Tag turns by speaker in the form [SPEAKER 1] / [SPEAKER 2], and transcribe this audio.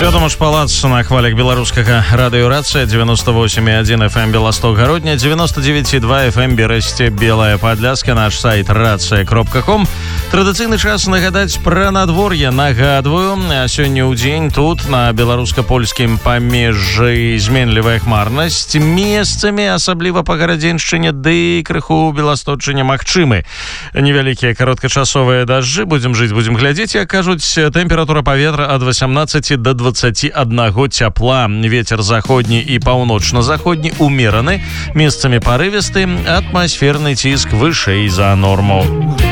[SPEAKER 1] Святому ж палац на хвалях беларускага радыёрацыя 98,1 FM Беласток Гародня, 99,2 FM Берасце Белая Падляска, наш сайт рацыя.ком. Традыцыйны час нагадаць пра надвор'е. Нагадваю, сёння ў дзень тут на беларуска-польскім памежжы зменлівая хмарнасць. Месцамі, асабліва па гарадзеншчыне ды крыху ў Беласточчыне магчымы невялікія кароткачасовыя дажджы. Будзем жыць, будзем глядзець. Як кажуць, тэмпература паветра ад 18 до 21 цяпла. Вецер заходні і паўночна-заходні умераны, месцамі парывісты, атмасферны ціск вышэй за норму.